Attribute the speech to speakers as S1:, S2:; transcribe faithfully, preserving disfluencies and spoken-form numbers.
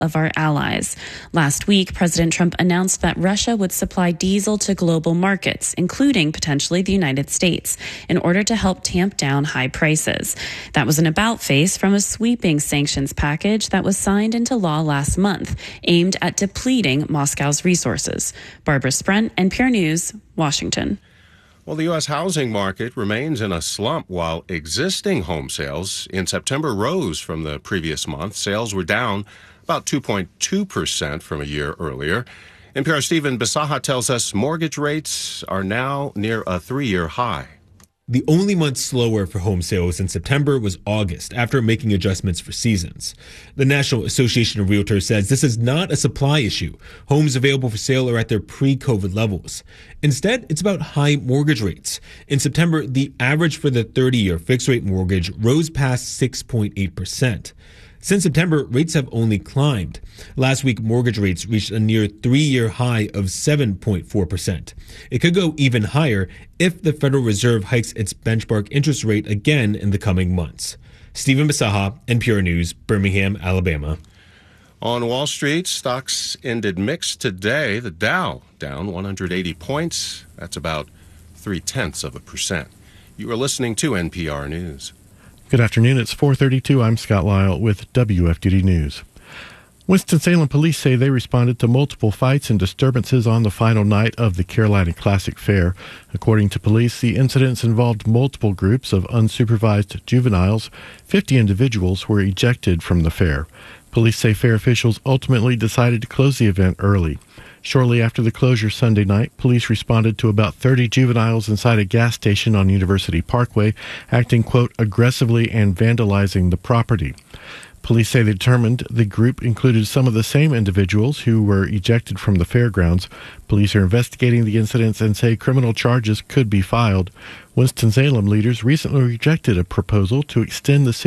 S1: of our allies. Last week, President Trump announced that Russia would supply diesel to global markets, including potentially the United States, in order to help tamp down high prices. That was an about-face from a sweeping sanctions package that was signed into law last month, aimed at depleting Moscow's resources. Barbara Sprent, N P R News, Washington.
S2: Well, the U S housing market remains in a slump while existing home sales in September rose from the previous month. Sales were down about two point two percent from a year earlier. N P R's Stephen Bisaha tells us mortgage rates are now near a three-year high.
S3: The only month slower for home sales in September was August, after making adjustments for seasons. The National Association of Realtors says this is not a supply issue. Homes available for sale are at their pre-COVID levels. Instead, it's about high mortgage rates. In September, the average for the thirty-year fixed-rate mortgage rose past six point eight percent. Since September, rates have only climbed. Last week, mortgage rates reached a near three-year high of seven point four percent. It could go even higher if the Federal Reserve hikes its benchmark interest rate again in the coming months. Stephen Bisaha, N P R News, Birmingham, Alabama.
S2: On Wall Street, stocks ended mixed today. The Dow down one hundred eighty points. That's about three-tenths of a percent. You are listening to N P R News.
S4: Good afternoon. It's four thirty-two. I'm Scott Lyle with W F D D News. Winston-Salem police say they responded to multiple fights and disturbances on the final night of the Carolina Classic Fair. According to police, the incidents involved multiple groups of unsupervised juveniles. fifty individuals were ejected from the fair. Police say fair officials ultimately decided to close the event early. Shortly after the closure Sunday night, police responded to about thirty juveniles inside a gas station on University Parkway, acting, quote, aggressively and vandalizing the property. Police say they determined the group included some of the same individuals who were ejected from the fairgrounds. Police are investigating the incidents and say criminal charges could be filed. Winston-Salem leaders recently rejected a proposal to extend the city